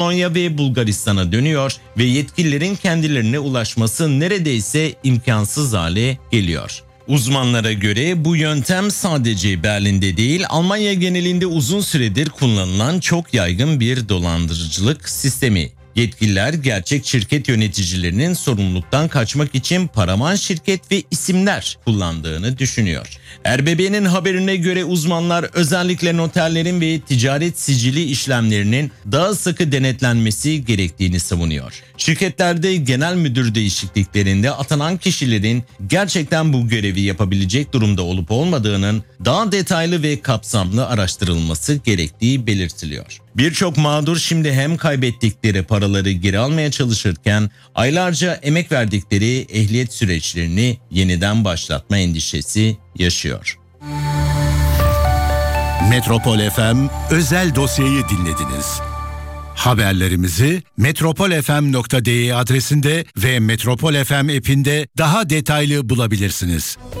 Polonya ve Bulgaristan'a dönüyor ve yetkililerin kendilerine ulaşması neredeyse imkansız hale geliyor. Uzmanlara göre bu yöntem sadece Berlin'de değil, Almanya genelinde uzun süredir kullanılan çok yaygın bir dolandırıcılık sistemi. Yetkililer gerçek şirket yöneticilerinin sorumluluktan kaçmak için paravan şirket ve isimler kullandığını düşünüyor. RBB'nin haberine göre uzmanlar özellikle noterlerin ve ticaret sicili işlemlerinin daha sıkı denetlenmesi gerektiğini savunuyor. Şirketlerde genel müdür değişikliklerinde atanan kişilerin gerçekten bu görevi yapabilecek durumda olup olmadığının daha detaylı ve kapsamlı araştırılması gerektiği belirtiliyor. Birçok mağdur şimdi hem kaybettikleri paraları geri almaya çalışırken aylarca emek verdikleri ehliyet süreçlerini yeniden başlatma endişesi yaşıyor. Metropol FM özel dosyayı dinlediniz. Haberlerimizi metropolfm.de adresinde ve Metropol FM app'inde daha detaylı bulabilirsiniz.